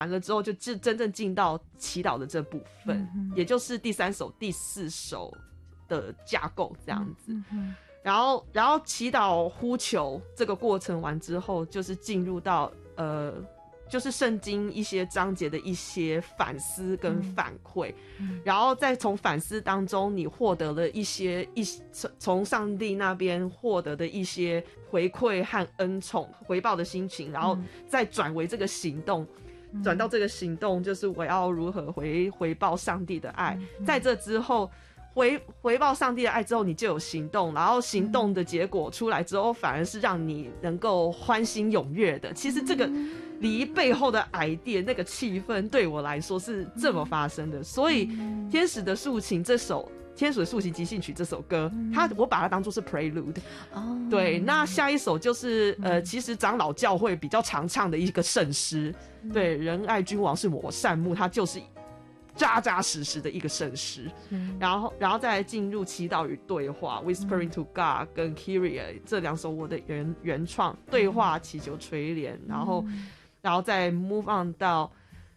完了之后就真正进到祈祷的这部分，也就是第3首第4首的架构这样子。然后祈祷呼求这个过程完之后，就是进入到就是圣经一些章节的一些反思跟反馈，然后再从反思当中你获得了一些从上帝那边获得的一些回馈和恩宠回报的心情，然后再转为这个行动，转到这个行动就是我要如何回报上帝的爱，在这之后回报上帝的爱之后，你就有行动，然后行动的结果出来之后，反而是让你能够欢欣踊跃的。其实这个离背后的idea那个气氛对我来说是这么发生的，所以天使的竖琴这首天使的竖琴即兴曲这首歌，我把它当作是 prelude。对，那下一首就是其实长老教会比较常唱的一个圣诗，对，仁爱君王是我善牧，它就是扎扎实实的一个圣诗。然后再来进入祈祷与对话 Whispering to God 跟 Kyrie 这2首我的原创对话祈求垂怜，然后再 move on 到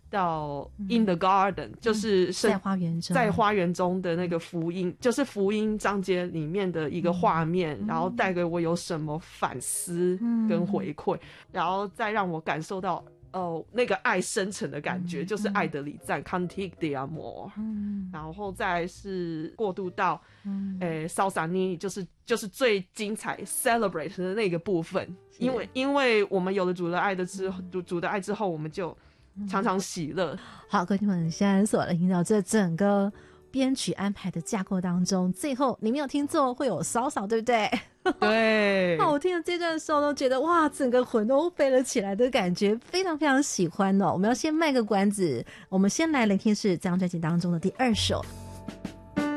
In the Garden， 就是在花园中的那个福音，就是福音章节里面的一个画面，然后带给我有什么反思跟回馈，然后再让我感受到那个爱深沉的感觉，就是爱的礼赞 Cantique d'Amour。然后再是过渡到Salsa Nini， 就是最精彩 Celebrate 的那个部分，因为我们有了主的爱之后，我们就常常喜乐。 好，各位听众们，现在所听到这整个编曲安排的架构当中，最后你没有听错，会有扫扫，对不对？ 对。 那我听了这段的时候都觉得哇，整个魂都飞了起来的感觉，非常非常喜欢哦。我们要先卖个关子，我们先来聆听是这张专辑当中的第2首。